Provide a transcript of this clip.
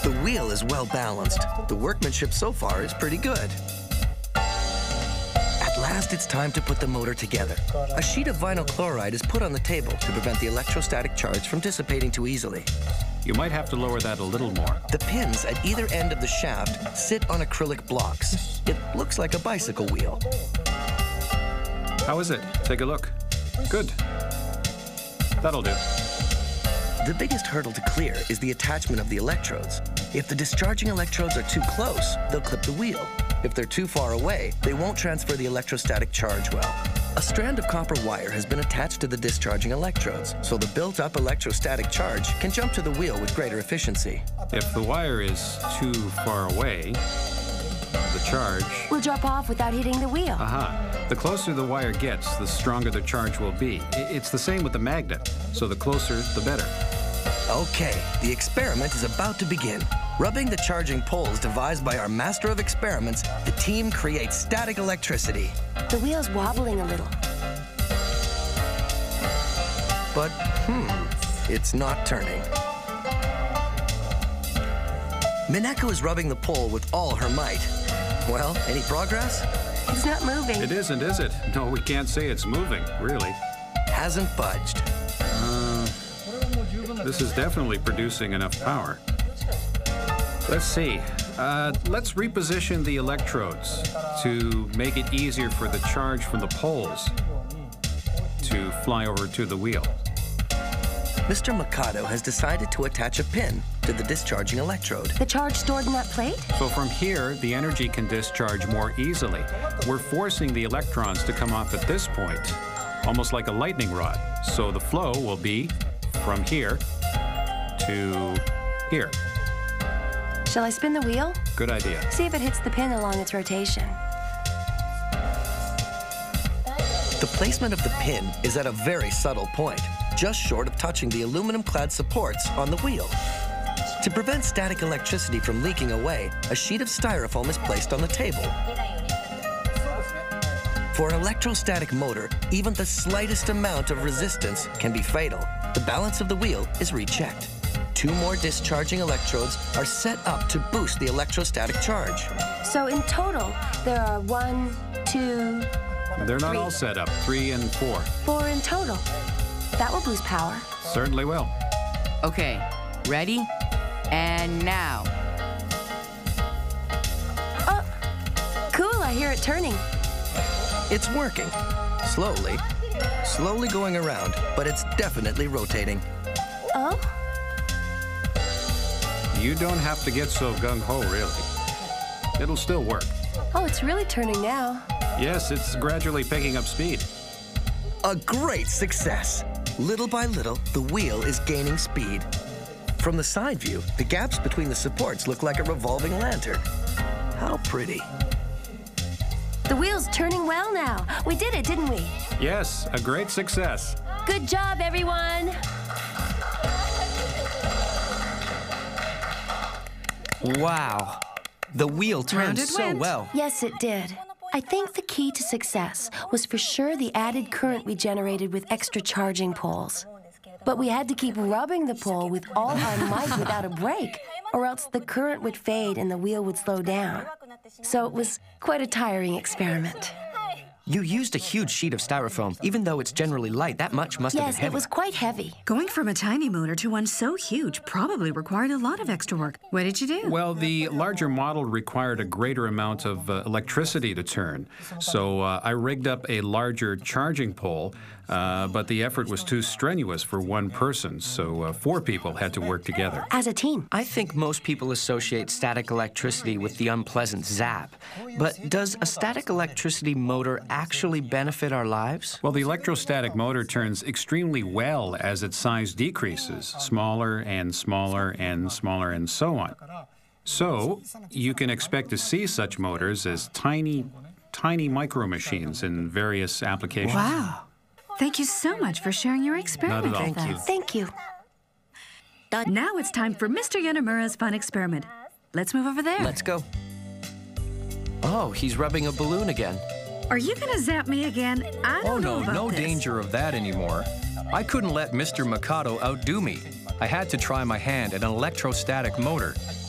The wheel is well balanced. The workmanship so far is pretty good. At last, it's time to put the motor together. A sheet of vinyl chloride is put on the table to prevent the electrostatic charge from dissipating too easily. You might have to lower that a little more. The pins at either end of the shaft sit on acrylic blocks. It looks like a bicycle wheel. How is it? Take a look. Good. That'll do. The biggest hurdle to clear is the attachment of the electrodes. If the discharging electrodes are too close, they'll clip the wheel. If they're too far away, they won't transfer the electrostatic charge well. A strand of copper wire has been attached to the discharging electrodes, so the built-up electrostatic charge can jump to the wheel with greater efficiency. If the wire is too far away, the charge will drop off without hitting the wheel. The closer the wire gets, the stronger the charge will be. It's the same with the magnet, so the closer, the better. Okay, the experiment is about to begin. Rubbing the charging poles devised by our master of experiments, the team creates static electricity. The wheel's wobbling a little. But, it's not turning. Mineko is rubbing the pole with all her might. Well, any progress? It's not moving. It isn't, is it? No, we can't say it's moving, really. Hasn't budged. This is definitely producing enough power. Let's see. Let's reposition the electrodes to make it easier for the charge from the poles to fly over to the wheel. Mr. Mikado has decided to attach a pin to the discharging electrode. The charge stored in that plate? So from here, the energy can discharge more easily. We're forcing the electrons to come off at this point, almost like a lightning rod. So the flow will be from here to here. Shall I spin the wheel? Good idea. See if it hits the pin along its rotation. The placement of the pin is at a very subtle point, just short of touching the aluminum-clad supports on the wheel. To prevent static electricity from leaking away, a sheet of styrofoam is placed on the table. For an electrostatic motor, even the slightest amount of resistance can be fatal. The balance of the wheel is rechecked. 2 more discharging electrodes are set up to boost the electrostatic charge. So in total, there are 1, 2, They're not 3. all set up. 3 and 4. 4 in total. That will boost power. Certainly will. Okay, ready? And now. Oh, cool, I hear it turning. It's working. Slowly. Slowly going around, but it's definitely rotating. Oh? You don't have to get so gung-ho, really. It'll still work. Oh, it's really turning now. Yes, it's gradually picking up speed. A great success. Little by little, the wheel is gaining speed. From the side view, the gaps between the supports look like a revolving lantern. How pretty. The wheel's turning well now. We did it, didn't we? Yes, a great success. Good job, everyone. Wow. The wheel turned so well. Yes, it did. I think the key to success was for sure the added current we generated with extra charging poles. But we had to keep rubbing the pole with all our might without a break, or else the current would fade and the wheel would slow down. So it was quite a tiring experiment. You used a huge sheet of styrofoam. Even though it's generally light, that much must have been Yes, heavy. it was quite heavy. Going from a tiny motor to one so huge probably required a lot of extra work. What did you do? Well, the larger model required a greater amount of electricity to turn. So I rigged up a larger charging pole, but the effort was too strenuous for one person, so 4 people had to work together. As a team. I think most people associate static electricity with the unpleasant zap. But does a static electricity motor actually benefit our lives? Well, the electrostatic motor turns extremely well as its size decreases, smaller and smaller and smaller and so on. So you can expect to see such motors as tiny micro machines in various applications. Wow. Thank you so much for sharing your experiment Not at all. with Thank us. Thank you. Now it's time for Mr. Yanamura's fun experiment. Let's move over there. Let's go. Oh, he's rubbing a balloon again. Are you going to zap me again? I don't know about no this. danger of that anymore. I couldn't let Mr. Mikado outdo me. I had to try my hand at an electrostatic motor.